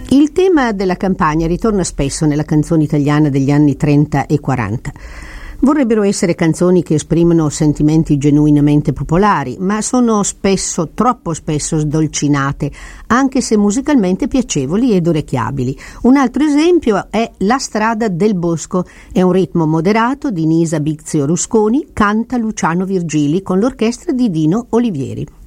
Il tema della campagna ritorna spesso nella canzone italiana degli anni 30 e 40. Vorrebbero essere canzoni che esprimono sentimenti genuinamente popolari, ma sono spesso, troppo spesso sdolcinate, anche se musicalmente piacevoli ed orecchiabili. Un altro esempio è La strada del bosco. È un ritmo moderato di Nisa Bixio Rusconi, canta Luciano Virgili con l'orchestra di Dino Olivieri.